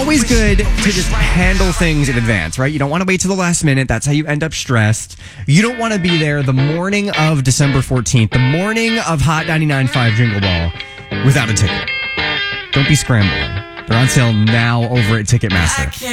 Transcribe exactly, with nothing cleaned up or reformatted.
always good to just handle things in advance, right? You don't want to wait till the last minute. That's how you end up stressed. You don't want to be there the morning of December fourteenth, the morning of Hot ninety-nine point five Jingle Ball, without a ticket. Don't be scrambling. They're on sale now over at Ticketmaster.